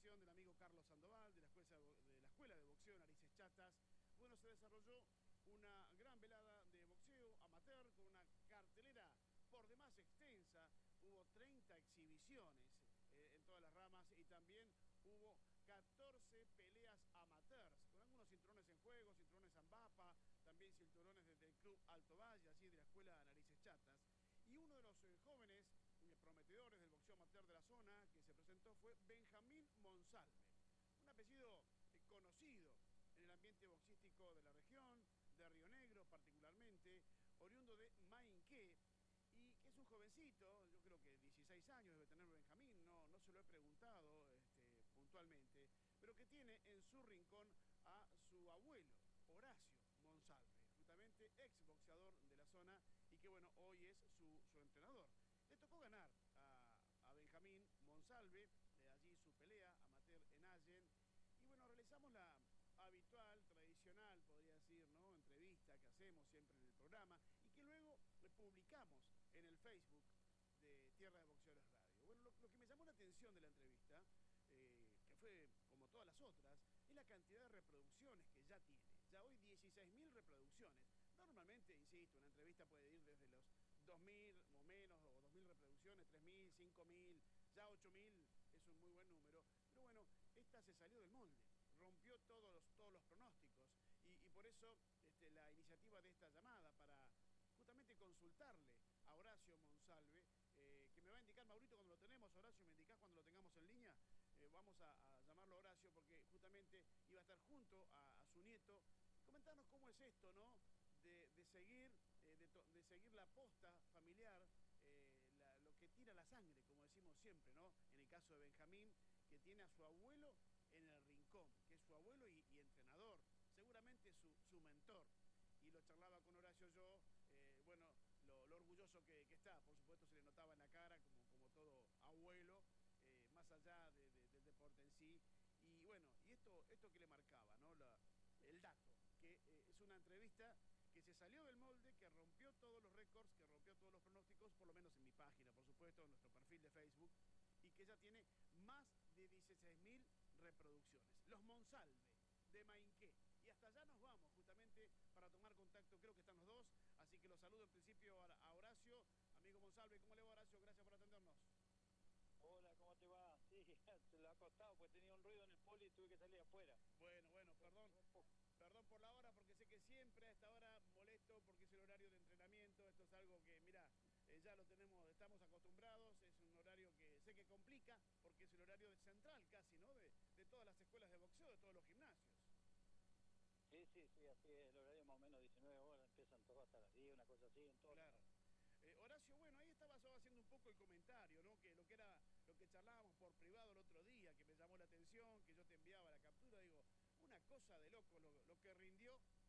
organización del amigo Carlos Sandoval, de la Escuela de Boxeo Narices Chatas, bueno, se desarrolló una gran velada de boxeo amateur con una cartelera por demás extensa. Hubo 30 exhibiciones en todas las ramas y también hubo 14 peleas amateurs, con algunos cinturones en juego, cinturones Ambapa, también cinturones desde el Club Alto Valle, así de la Escuela Narices Chatas. Y uno de los jóvenes prometedores del boxeo amateur de la zona que se presentó fue Benjamín Monsalve, un apellido conocido en el ambiente boxístico de la región, de Río Negro particularmente, oriundo de Mainqué, y que es un jovencito, yo creo que 16 años debe tener Benjamín, no se lo he preguntado puntualmente, pero que tiene en su rincón a su abuelo, Horacio Monsalve, justamente ex boxeador de la zona y que bueno, hoy es su entrenador. Le tocó ganar a Benjamín Monsalve, de allí su pelea amateur en Allen, y bueno, realizamos la habitual, tradicional, podría decir, ¿no? Entrevista que hacemos siempre en el programa y que luego publicamos en el Facebook de Tierra de Boxeadores Radio. Bueno, lo que me llamó la atención de la entrevista, que fue como todas las otras, es la cantidad de reproducciones que ya tiene. Ya hoy 16.000 reproducciones. Normalmente, insisto, una entrevista puede ir desde los 2.000 o menos, o 2.000 reproducciones, 3.000, 5.000, ya 8.000 es un muy buen número. Pero bueno, esta se salió del molde, rompió todos los pronósticos y por eso la iniciativa de esta llamada para justamente consultarle a Horacio Monsalve, que me va a indicar Maurito cuando lo tenemos. Horacio, ¿me indicás cuando lo tengamos en línea? Vamos a llamarlo Horacio porque justamente iba a estar junto a su nieto. Comentarnos cómo es esto, ¿no? De seguir la posta familiar, lo que tira la sangre, como decimos siempre, ¿no? En el caso de Benjamín, que tiene a su abuelo en el rincón, que es su abuelo y entrenador, seguramente su mentor. Y lo charlaba con Horacio yo, bueno, lo orgulloso que está, por supuesto se le notaba en la cara, como todo abuelo, más allá del deporte en sí. Y bueno, y esto que le marcaba, ¿no? El dato, que es una entrevista que se salió del molde, que rompió todos los récords, que rompió todos los pronósticos, por lo menos en mi página, por supuesto, en nuestro perfil de Facebook, y que ya tiene más de 16.000 reproducciones. Los Monsalve, de Mainqué. Y hasta allá nos vamos, justamente, para tomar contacto. Creo que están los dos, así que los saludo en principio a Horacio. Amigo Monsalve, ¿cómo le va, Horacio? Gracias por atendernos. Hola, ¿cómo te va? Sí, se lo ha costado, pues tenía un ruido en el poli y tuve que salir afuera. Bueno, perdón por la hora, porque sé que siempre a esta hora molesto, porque es el horario de entrenamiento. Esto es algo que, mirá, ya lo tenemos, estamos acostumbrados. Es un horario que sé que complica, porque es el horario central casi, ¿no? De todas las escuelas de boxeo, de todos los gimnasios. Sí, así es, el horario más o menos 19 horas, empiezan todos hasta las 10, una cosa así, en todos Claro. lados. Horacio, bueno, ahí estaba yo haciendo un poco el comentario, ¿no? Que lo que charlábamos por privado el otro día, que me llamó la atención, que yo te enviaba la captura, digo, una cosa de loco lo que rindió